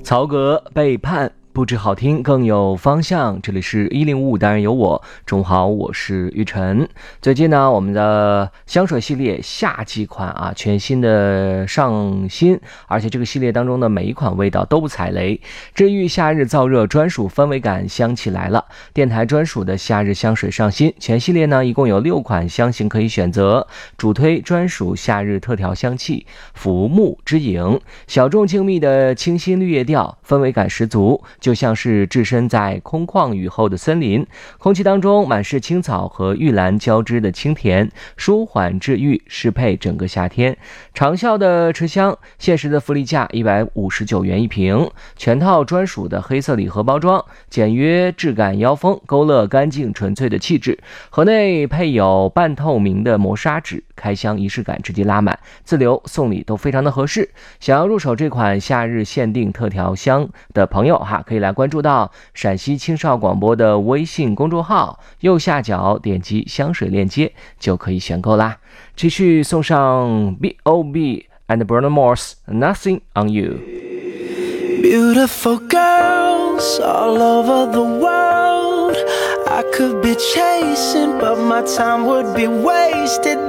曹格背叛，不止好听更有方向。这里是1055，当然有我。中午好，我是玉晨。最近呢，我们的香水系列夏季款全新的上新，而且这个系列当中的每一款味道都不踩雷，治愈夏日燥热专属氛围感香气来了。电台专属的夏日香水上新，全系列呢一共有6款香型可以选择，主推专属夏日特调香气浮木之影，小众静谧的清新绿叶调，氛围感十足，就像是置身在空旷雨后的森林，空气当中满是青草和玉兰交织的清甜，舒缓治愈，适配整个夏天。长效的持香，限时的福利价159元一瓶，全套专属的黑色礼盒包装，简约质感腰封，勾勒干净纯粹的气质。盒内配有半透明的磨砂纸，开箱仪式感直接拉满，自留送礼都非常的合适。想要入手这款夏日限定特调香的朋友可以来关注到陕西青少广播的微信公众号，右下角点击香水链接就可以选购啦。继续送上 B.O.B and Bruno Mars Nothing on You。 Beautiful girls all over the world, I could be chasing but my time would be wasted.